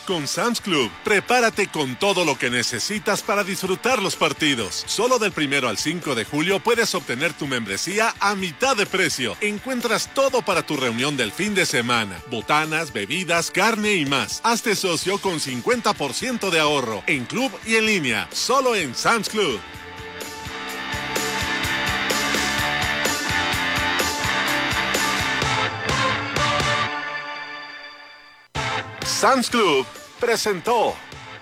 Con Sam's Club, prepárate con todo lo que necesitas para disfrutar los partidos. Solo del 1 al 5 de julio puedes obtener tu membresía a mitad de precio. Encuentras todo para tu reunión del fin de semana. Botanas, bebidas, carne y más. Hazte socio con 50% de ahorro. En club y en línea. Solo en Sam's Club. Sam's Club presentó.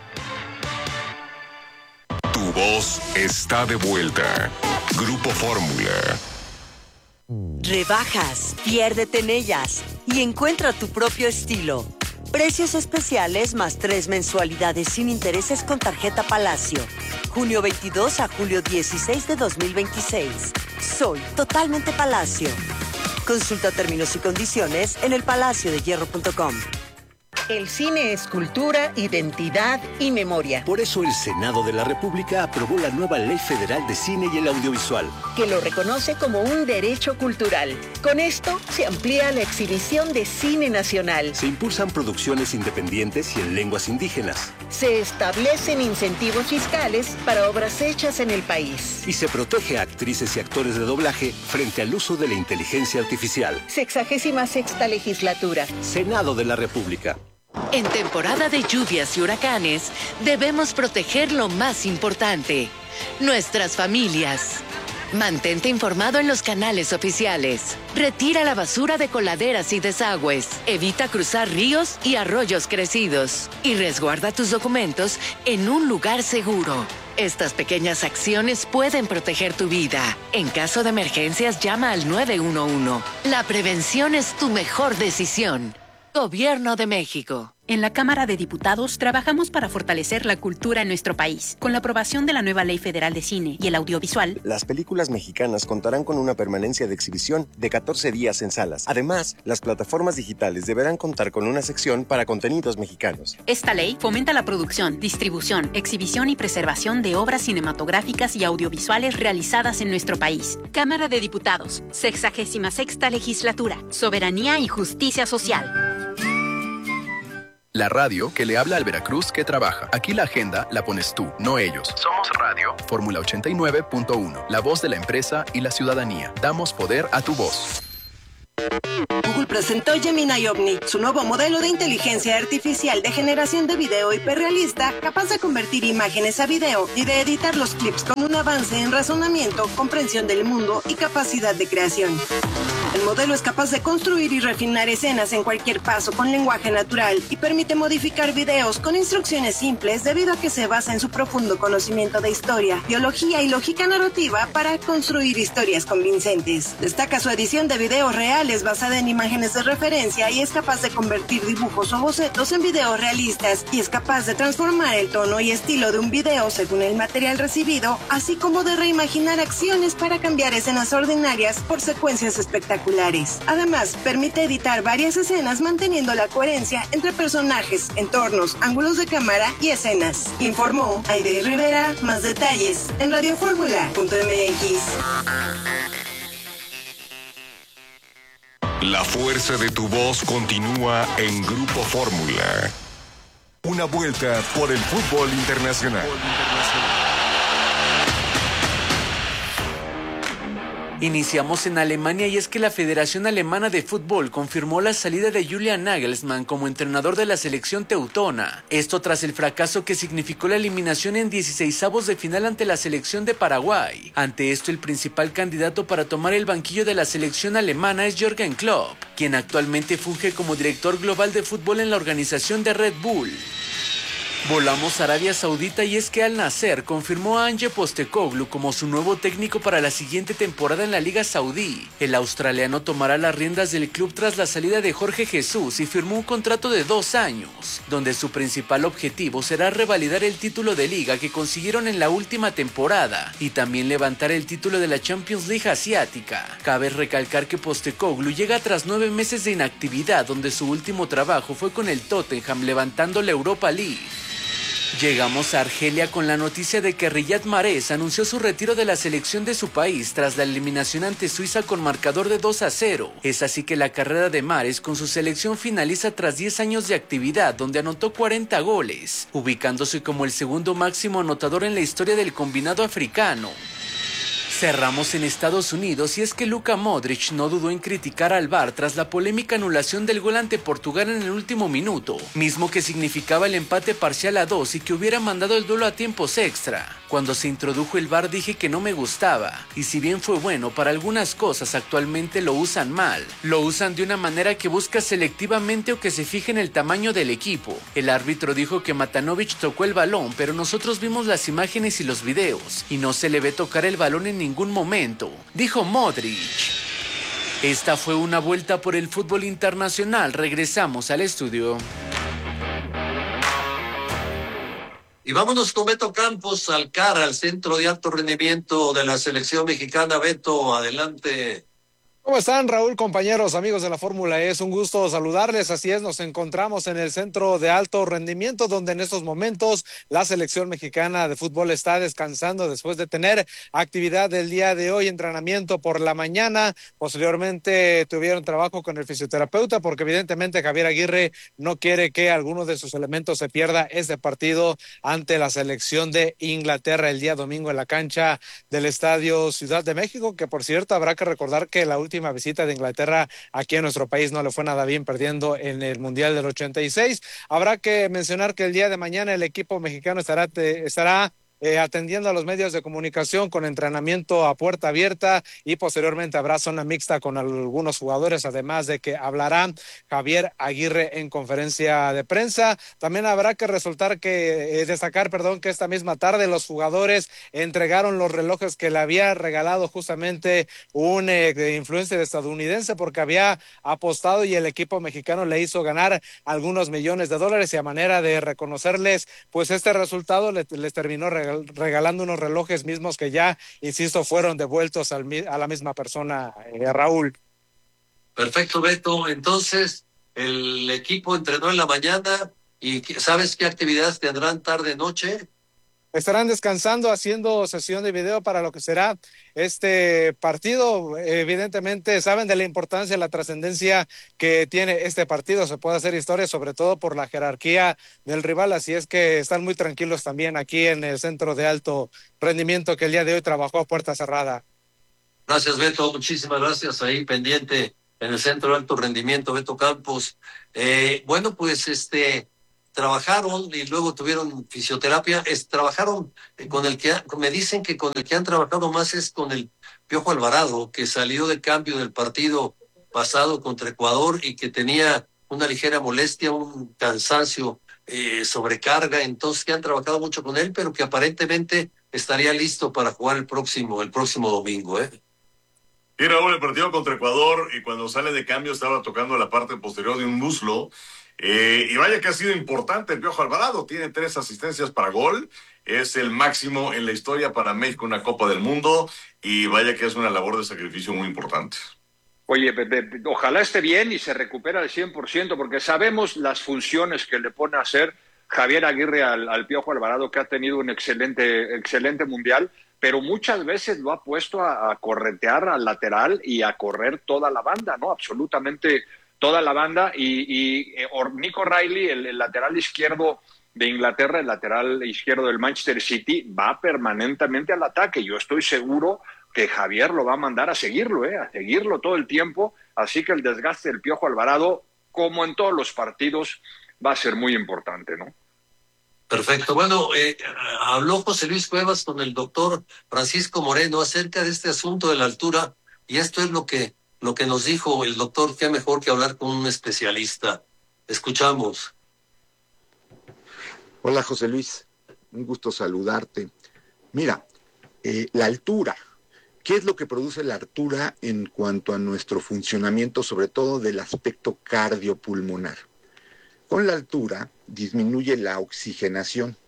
Tu voz está de vuelta. Grupo Fórmula. Rebajas, piérdete en ellas y encuentra tu propio estilo. Precios especiales más 3 mensualidades sin intereses con tarjeta Palacio. Junio 22 a julio 16 de 2026. Soy totalmente Palacio. Consulta términos y condiciones en elpalaciodehierro.com. El cine es cultura, identidad y memoria. Por eso el Senado de la República aprobó la nueva Ley Federal de Cine y el Audiovisual, que lo reconoce como un derecho cultural. Con esto se amplía la exhibición de cine nacional. Se impulsan producciones independientes y en lenguas indígenas. Se establecen incentivos fiscales para obras hechas en el país. Y se protege a actrices y actores de doblaje frente al uso de la inteligencia artificial. 66ª legislatura. Senado de la República. En temporada de lluvias y huracanes, debemos proteger lo más importante, nuestras familias. Mantente informado en los canales oficiales. Retira la basura de coladeras y desagües. Evita cruzar ríos y arroyos crecidos. Y resguarda tus documentos en un lugar seguro. Estas pequeñas acciones pueden proteger tu vida. En caso de emergencias, llama al 911. La prevención es tu mejor decisión. Gobierno de México. En la Cámara de Diputados trabajamos para fortalecer la cultura en nuestro país. Con la aprobación de la nueva Ley Federal de Cine y el Audiovisual, las películas mexicanas contarán con una permanencia de exhibición de 14 días en salas. Además, las plataformas digitales deberán contar con una sección para contenidos mexicanos. Esta ley fomenta la producción, distribución, exhibición y preservación de obras cinematográficas y audiovisuales realizadas en nuestro país. Cámara de Diputados, 66ª Legislatura, Soberanía y Justicia Social. La radio que le habla al Veracruz que trabaja. Aquí la agenda la pones tú, no ellos. Somos Radio Fórmula 89.1, la voz de la empresa y la ciudadanía. Damos poder a tu voz. Google presentó Gemini Omni, su nuevo modelo de inteligencia artificial de generación de video hiperrealista, capaz de convertir imágenes a video y de editar los clips con un avance en razonamiento, comprensión del mundo y capacidad de creación. El modelo es capaz de construir y refinar escenas en cualquier paso con lenguaje natural y permite modificar videos con instrucciones simples debido a que se basa en su profundo conocimiento de historia, biología y lógica narrativa para construir historias convincentes. Destaca su edición de videos reales basada en imágenes de referencia y es capaz de convertir dibujos o bocetos en videos realistas y es capaz de transformar el tono y estilo de un video según el material recibido, así como de reimaginar acciones para cambiar escenas ordinarias por secuencias espectaculares. Además, permite editar varias escenas manteniendo la coherencia entre personajes, entornos, ángulos de cámara y escenas. Informó Aide Rivera. Más detalles en radioformula.mx. La fuerza de tu voz continúa en Grupo Fórmula. Una vuelta por el fútbol internacional. Iniciamos en Alemania y es que la Federación Alemana de Fútbol confirmó la salida de Julian Nagelsmann como entrenador de la selección teutona. Esto tras el fracaso que significó la eliminación en 16avos de final ante la selección de Paraguay. Ante esto, el principal candidato para tomar el banquillo de la selección alemana es Jürgen Klopp, quien actualmente funge como director global de fútbol en la organización de Red Bull. Volamos a Arabia Saudita y es que Al Nassr confirmó a Ange Postecoglou como su nuevo técnico para la siguiente temporada en la Liga Saudí. El australiano tomará las riendas del club tras la salida de Jorge Jesús y firmó un contrato de 2 años, donde su principal objetivo será revalidar el título de liga que consiguieron en la última temporada y también levantar el título de la Champions League asiática. Cabe recalcar que Postecoglou llega tras 9 meses de inactividad, donde su último trabajo fue con el Tottenham levantando la Europa League. Llegamos a Argelia con la noticia de que Riyad Mahrez anunció su retiro de la selección de su país tras la eliminación ante Suiza con marcador de 2-0. Es así que la carrera de Mahrez con su selección finaliza tras 10 años de actividad, donde anotó 40 goles, ubicándose como el segundo máximo anotador en la historia del combinado africano. Cerramos en Estados Unidos y es que Luka Modric no dudó en criticar al VAR tras la polémica anulación del gol ante Portugal en el último minuto, mismo que significaba el empate parcial a 2 y que hubiera mandado el duelo a tiempos extra. Cuando se introdujo el VAR dije que no me gustaba, y si bien fue bueno para algunas cosas, actualmente lo usan mal. Lo usan de una manera que busca selectivamente o que se fije en el tamaño del equipo. El árbitro dijo que Matanovic tocó el balón, pero nosotros vimos las imágenes y los videos, y no se le ve tocar el balón en ningún momento, dijo Modric. Esta fue una vuelta por el fútbol internacional. Regresamos al estudio. Y vámonos con Beto Campos al CAR, al Centro de Alto Rendimiento de la Selección Mexicana. Beto, adelante. ¿Cómo están, Raúl, compañeros, amigos de la Fórmula E? Es un gusto saludarles. Así es, nos encontramos en el Centro de Alto Rendimiento, donde en estos momentos la selección mexicana de fútbol está descansando después de tener actividad del día de hoy, entrenamiento por la mañana. Posteriormente tuvieron trabajo con el fisioterapeuta, porque evidentemente Javier Aguirre no quiere que alguno de sus elementos se pierda este partido ante la selección de Inglaterra el día domingo en la cancha del Estadio Ciudad de México, que por cierto habrá que recordar que la última visita de Inglaterra aquí en nuestro país no le fue nada bien, perdiendo en el Mundial del 86. Habrá que mencionar que el día de mañana el equipo mexicano estará atendiendo a los medios de comunicación con entrenamiento a puerta abierta, y posteriormente habrá zona mixta con algunos jugadores, además de que hablará Javier Aguirre en conferencia de prensa. También habrá que destacar que esta misma tarde los jugadores entregaron los relojes que le había regalado justamente un influencer estadounidense, porque había apostado y el equipo mexicano le hizo ganar algunos millones de dólares, y a manera de reconocerles pues este resultado les terminó regalando unos relojes mismos que ya, insisto, fueron devueltos a la misma persona, Raúl. Perfecto, Beto. Entonces, el equipo entrenó en la mañana, y ¿sabes qué actividades tendrán tarde-noche? Estarán descansando, haciendo sesión de video para lo que será este partido. Evidentemente saben de la importancia, la trascendencia que tiene este partido. Se puede hacer historia, sobre todo por la jerarquía del rival, así es que están muy tranquilos también aquí en el Centro de Alto Rendimiento, que el día de hoy trabajó a puerta cerrada. Gracias, Beto, muchísimas gracias. Ahí pendiente en el Centro de Alto Rendimiento, Beto Campos. Bueno, pues trabajaron y luego tuvieron fisioterapia. Trabajaron con el que me dicen que con el que han trabajado más es con el Piojo Alvarado, que salió de cambio del partido pasado contra Ecuador y que tenía una ligera molestia, un cansancio, sobrecarga. Entonces que han trabajado mucho con él, pero que aparentemente estaría listo para jugar el próximo domingo. Y Raúl, el partido contra Ecuador, y cuando sale de cambio estaba tocando la parte posterior de un muslo. Y vaya que ha sido importante el Piojo Alvarado. Tiene 3 asistencias para gol. Es el máximo en la historia para México en una Copa del Mundo. Y vaya que es una labor de sacrificio muy importante. Oye, ojalá esté bien y se recupere al 100%, porque sabemos las funciones que le pone a hacer Javier Aguirre al Piojo Alvarado, que ha tenido un excelente mundial, pero muchas veces lo ha puesto a corretear al lateral y a correr toda la banda, ¿no? Absolutamente toda la banda, y Nico Riley, el lateral izquierdo de Inglaterra, el lateral izquierdo del Manchester City, va permanentemente al ataque. Yo estoy seguro que Javier lo va a mandar a seguirlo todo el tiempo, así que el desgaste del Piojo Alvarado, como en todos los partidos, va a ser muy importante, ¿no? Perfecto. Bueno, habló José Luis Cuevas con el doctor Francisco Moreno acerca de este asunto de la altura, y esto es lo que nos dijo el doctor. Qué mejor que hablar con un especialista. Escuchamos. Hola, José Luis, un gusto saludarte. Mira, la altura, ¿qué es lo que produce la altura en cuanto a nuestro funcionamiento, sobre todo del aspecto cardiopulmonar? Con la altura disminuye la oxigenación.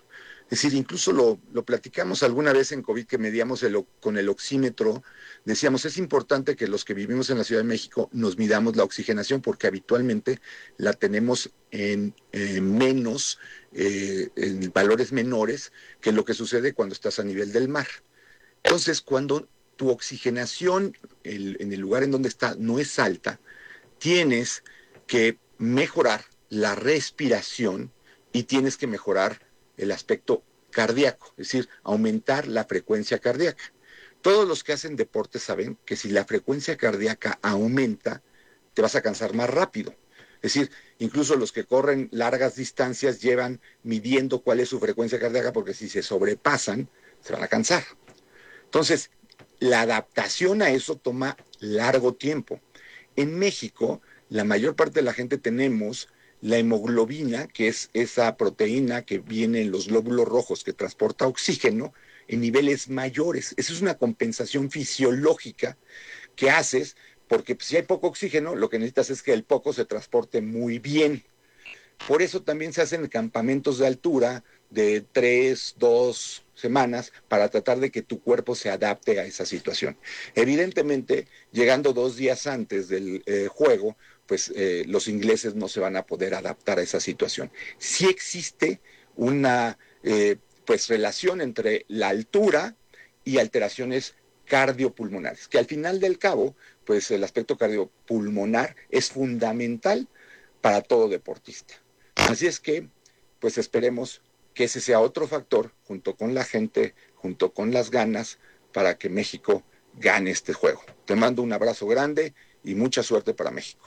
Es decir, incluso lo platicamos alguna vez en COVID que medíamos con el oxímetro. Decíamos, es importante que los que vivimos en la Ciudad de México nos midamos la oxigenación porque habitualmente la tenemos en menos, en valores menores que lo que sucede cuando estás a nivel del mar. Entonces, cuando tu oxigenación en el lugar en donde está no es alta, tienes que mejorar la respiración y tienes que mejorar el aspecto cardíaco, es decir, aumentar la frecuencia cardíaca. Todos los que hacen deporte saben que si la frecuencia cardíaca aumenta, te vas a cansar más rápido. Es decir, incluso los que corren largas distancias llevan midiendo cuál es su frecuencia cardíaca porque si se sobrepasan, se van a cansar. Entonces, la adaptación a eso toma largo tiempo. En México, la mayor parte de la gente tenemos la hemoglobina, que es esa proteína que viene en los glóbulos rojos que transporta oxígeno, en niveles mayores. Esa es una compensación fisiológica que haces porque si hay poco oxígeno, lo que necesitas es que el poco se transporte muy bien. Por eso también se hacen campamentos de altura de 3, 2 semanas para tratar de que tu cuerpo se adapte a esa situación. Evidentemente, llegando 2 días antes del juego, pues los ingleses no se van a poder adaptar a esa situación. Sí existe una relación entre la altura y alteraciones cardiopulmonares, que al final del cabo, pues el aspecto cardiopulmonar es fundamental para todo deportista. Así es que, pues esperemos que ese sea otro factor, junto con la gente, junto con las ganas, para que México gane este juego. Te mando un abrazo grande y mucha suerte para México.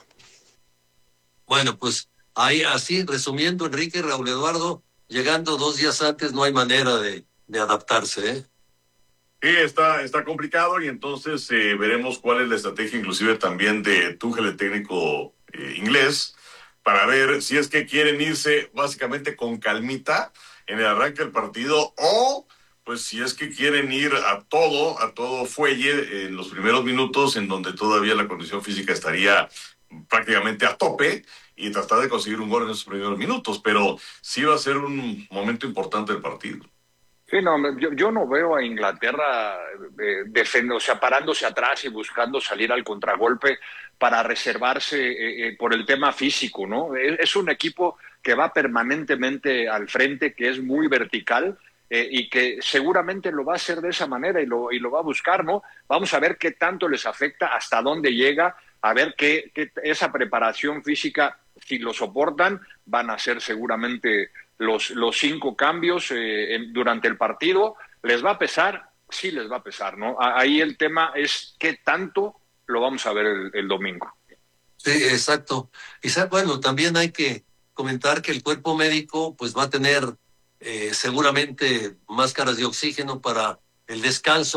Bueno, pues ahí así, resumiendo, Enrique, Raúl Eduardo, llegando 2 días antes no hay manera de adaptarse, ¿eh? Sí, está complicado y entonces veremos cuál es la estrategia inclusive también de Tuchel, el técnico inglés, para ver si es que quieren irse básicamente con calmita en el arranque del partido o pues si es que quieren ir a todo fuelle en los primeros minutos en donde todavía la condición física estaría prácticamente a tope y tratar de conseguir un gol en esos primeros minutos, pero sí va a ser un momento importante del partido. Sí, no, yo no veo a Inglaterra parándose atrás y buscando salir al contragolpe para reservarse por el tema físico, ¿no? Es un equipo que va permanentemente al frente, que es muy vertical y que seguramente lo va a hacer de esa manera y lo va a buscar, ¿no? Vamos a ver qué tanto les afecta, hasta dónde llega, a ver qué esa preparación física, si lo soportan, van a ser seguramente los 5 cambios durante el partido. ¿Les va a pesar? Sí les va a pesar, ¿no? Ahí el tema es qué tanto lo vamos a ver el domingo. Sí, exacto. Y bueno, también hay que comentar que el cuerpo médico pues va a tener seguramente máscaras de oxígeno para el descanso.